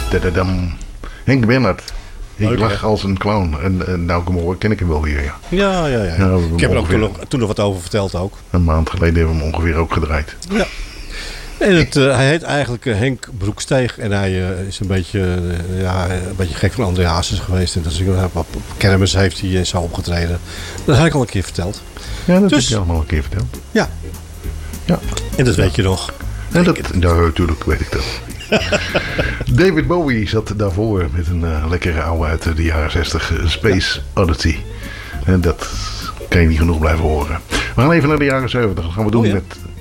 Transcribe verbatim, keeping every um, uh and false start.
Tadadam. Henk Bernhard. Ik Leuk, lach hè? als een clown. En, en nou ik hem hoor, ken ik hem wel weer. Ja. Ja, ja, ja. Ja, we hebben Ik heb er ook ongeveer- toen nog, toen nog wat over verteld ook. Een maand geleden hebben we hem ongeveer ook gedraaid. Ja. En het, uh, hij heet eigenlijk uh, Henk Broeksteeg. En hij uh, is een beetje, uh, ja, een beetje gek van André Hazes geweest. En dat is, uh, op kermis heeft hij uh, zo opgetreden. Dat heb ik al een keer verteld. Ja, dat Dus- heb je allemaal een keer verteld. Ja. Ja. En dat weet je nog. En dat, ja, natuurlijk weet ik dat. David Bowie zat daarvoor met een uh, lekkere oude uit de jaren zestig, uh, Space Oddity. En dat kan je niet genoeg blijven horen. We gaan even naar de jaren zeventig. Dat gaan we doen Oh ja. met